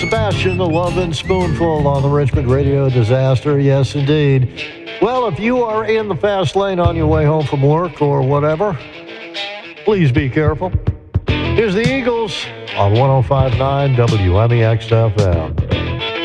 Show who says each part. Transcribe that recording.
Speaker 1: Sebastian, the Lovin' Spoonful on the Richmond Radio Disaster. Yes, indeed. Well, if you are in the fast lane on your way home from work or whatever, please be careful. Here's the Eagles on 105.9 WMEX FM.